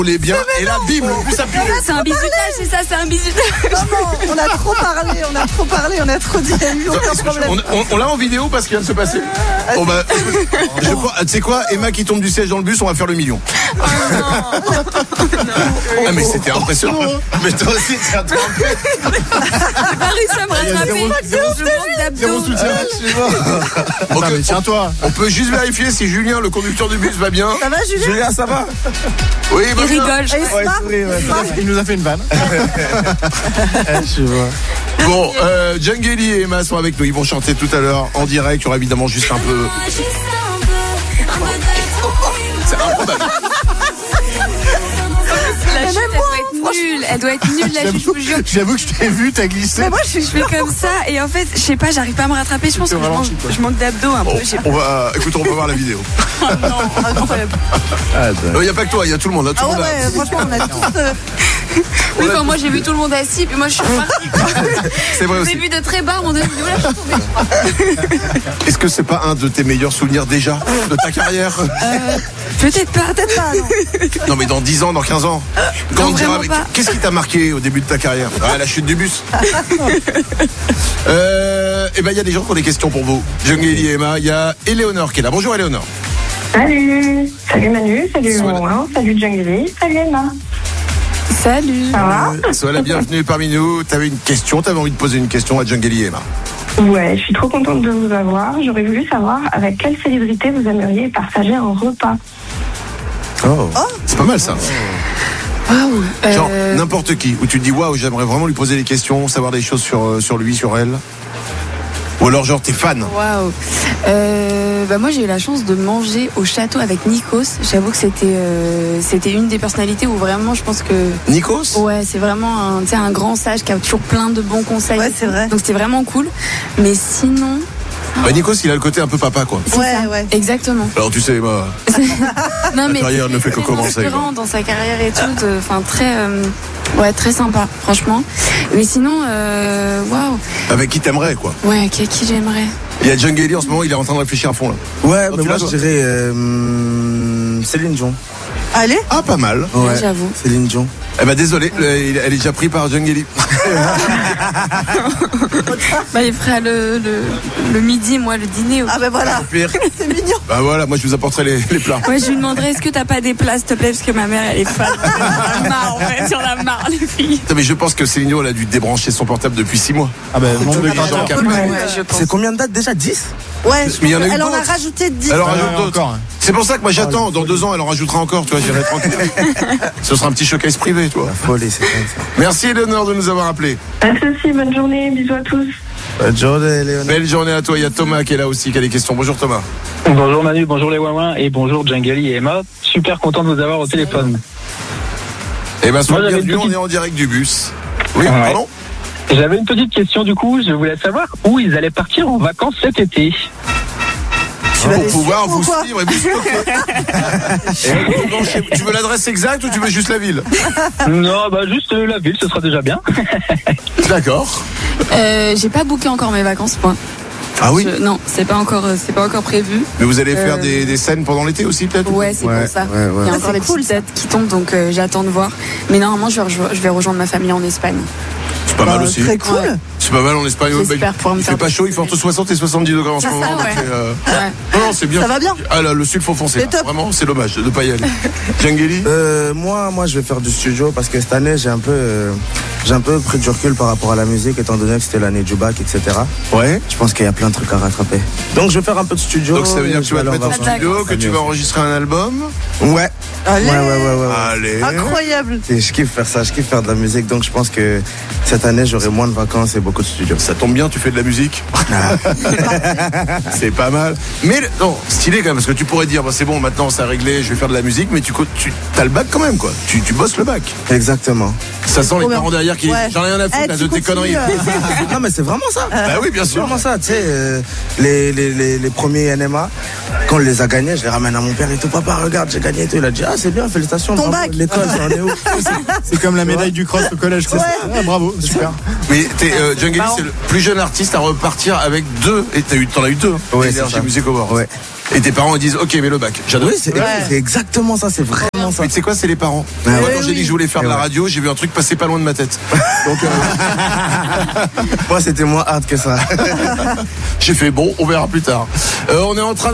roulait bien et là bim le bus a pu. C'est un bizutage, c'est ça, c'est un bizutage. Maman, on a trop parlé, on a trop dit, il n'y a eu aucun problème. On l'a en vidéo parce qu'il vient de se passer. Bon bah, tu sais quoi, Emma qui tombe du siège dans le bus, on va faire le million. Oh non. Ah mais c'était impressionnant. Mais toi aussi tu as trompé. J'ai pas réussi à me rattraper. Je manque d'abdos. Ok, mais tiens-toi. On peut juste vérifier si Julien, le conducteur du bus, va bien. Ça va, Julien, ça va. Oui, Il rigole. Il nous a fait une vanne. Je vois. Bon, Djangeli et Emma sont avec nous. Ils vont chanter tout à l'heure en direct. Il y aura évidemment juste un peu. C'est improbable. La chute, elle doit être nulle, la chute, je vous jure. J'avoue que je t'ai vu, t'as glissé. Mais moi, je fais comme ça, et en fait, je sais pas, j'arrive pas à me rattraper. Je pense que je manque d'abdos un peu. On va voir la vidéo. Oh non, incroyable. Il n'y a pas que toi, il y a tout le monde. Là, tout le monde là. Franchement, on a tous. Oui, enfin, moi j'ai vu tout le monde assis, puis moi je suis repartie. C'est vrai aussi. J'ai vu de très bas, mon Dieu, là je suis tombée. Est-ce que c'est pas un de tes meilleurs souvenirs déjà de ta carrière? Peut-être pas, non. Non, mais dans 10 ans, dans 15 ans. Quand on dira, pas. qu'est-ce qui t'a marqué au début de ta carrière? La chute du bus. Et ben il y a des gens qui ont des questions pour vous. Djangeli et Emma, il y a Éléonore qui est là. Bonjour Éléonore. Salut Manu, salut Romain, salut Djangeli, salut Emma. Salut. Ça va? Sois la bienvenue parmi nous. T'avais une question, t'avais envie de poser une question à Djangeli et Emma. Ouais, je suis trop contente de vous avoir. J'aurais voulu savoir avec quelle célébrité vous aimeriez partager un repas. Oh. C'est pas mal ça. Waouh. Genre n'importe qui, où tu te dis waouh, j'aimerais vraiment lui poser des questions, savoir des choses sur lui, sur elle. Ou alors genre t'es fan. Waouh. Moi j'ai eu la chance de manger au château avec Nikos. J'avoue que c'était une des personnalités où vraiment je pense que Nikos. Ouais, c'est vraiment un grand sage qui a toujours plein de bons conseils. Ouais, c'est vrai. Donc c'était vraiment cool. Mais sinon. Nikos, il a le côté un peu papa quoi. Ouais. Exactement. Alors tu sais, Emma, non, mais carrière ne fait que commencer. Inspirant dans sa carrière et tout. Enfin très sympa, franchement. Mais sinon, waouh. Avec qui t'aimerais quoi? Ouais, qui j'aimerais. Il y a Djangeli en ce moment, il est en train de réfléchir à fond là. Ouais, mais moi je dirais Céline Dion. Allez. Ah, pas mal. Ouais, j'avoue. Céline Dion. Eh ben désolé, elle est déjà prise par Djangeli. Il fera le midi, moi le dîner. Ah ben voilà. C'est mignon. Bah voilà, moi je vous apporterai les plats. Ouais, je lui demanderai est-ce que t'as pas des plats s'il te plaît, parce que ma mère elle est fan. On a marre en fait, on a marre les filles. Non, mais je pense que Céline Dion, elle a dû débrancher son portable depuis 6 mois. Ah ben nombre de gens. Je pense. C'est combien de dates déjà? 10? Ouais, Mais il y en a eu elle en a d'autres. rajouté 10. Elle en rajoute d'autres. encore. C'est pour ça que moi j'attends. Dans 2 ans, elle en rajoutera encore. Tu vois, j'irai tranquille. Ce sera un petit showcase privé, tu vois. La folie, c'est comme ça. Merci Éléonore de nous avoir appelés. Pas de soucis, bonne journée, bisous à tous. Bonne journée, Léonard. Belle journée à toi. Il y a Thomas qui est là aussi, qui a des questions. Bonjour Thomas. Bonjour Manu, bonjour les Wawins et bonjour Djangeli et Emma. Super content de vous avoir au téléphone. Eh ben, sois Moi, j'avais bienvenue, une on petite- est en direct du bus. Oui, Ouais. pardon. J'avais une petite question du coup, je voulais savoir où ils allaient partir en vacances cet été. vas Pour les pouvoir suivre ou vous quoi suivre et vous stocker. Tu veux l'adresse exacte ou tu veux juste la ville? Non, juste la ville, ce sera déjà bien. D'accord. J'ai pas booké encore mes vacances, moi. Ah oui. Non, c'est pas encore prévu. Mais vous allez faire des scènes pendant l'été aussi peut-être? Ouais, c'est pour ça. ouais. Il y a Ah, encore c'est des cool, petites dates qui tombent, donc j'attends de voir. Mais normalement, je vais rejoindre ma famille en Espagne. C'est pas mal aussi. Très cool. Ouais. C'est pas mal en Espagne. J'espère pouvoir me Il faire fait pas des chaud, il fait entre 60 et 70 degrés en ce C'est ça, moment. ouais. donc, Ouais. Non, c'est bien. Ça va bien. Ah là, le sud faut foncer. C'est top. Vraiment, c'est dommage de pas y aller. Djangeli. Moi, je vais faire du studio parce que cette année, j'ai un peu pris du recul par rapport à la musique, étant donné que c'était l'année du bac, etc. Ouais. Je pense qu'il y a plein de trucs à rattraper. Donc, je vais faire un peu de studio. Donc ça veut dire que tu vas te aller mettre en vacances. studio, que tu vas enregistrer un album. Ouais. Allez. Ouais. Allez. Incroyable. Et je kiffe faire ça, je kiffe faire de la musique. Donc, je pense que cette année, j'aurai moins de vacances et beaucoup de studio. Ça tombe bien, tu fais de la musique. C'est pas mal. Mais non, stylé quand même, parce que tu pourrais dire, c'est bon, maintenant c'est réglé, je vais faire de la musique, mais tu as le bac quand même, quoi. Tu bosses le bac. Exactement. Ça sent les trop bien. parents derrière qui disent, Ouais. j'en ai rien à foutre là, Tu de tes continues, conneries. Non, mais c'est vraiment ça. Bah oui, bien C'est sûr. vraiment ça, tu sais, les premiers NMA, quand on les a gagnés, je les ramène à mon père et tout, papa, regarde, j'ai gagné et tout. Il a dit, ah, c'est bien, félicitations. Ton bravo, bac. l'école, ça en est où? C'est comme la médaille du cross au collège. Quoi. Ouais. Ah, bravo, super. Mais Djangeli, c'est le plus jeune artiste à repartir avec 2, et t'en as eu 2, Ouais, c'est Énergie ça. Music Awards. Ouais. Et tes parents ils disent ok mais le bac. J'adore. Oui, c'est exactement ça, c'est vraiment ça. Mais tu sais quoi, c'est les parents. Moi quand j'ai dit que je voulais faire de la radio, j'ai vu un truc passer pas loin de ma tête. Donc moi c'était moins hard que ça. j'ai fait bon, on verra plus tard. On est en train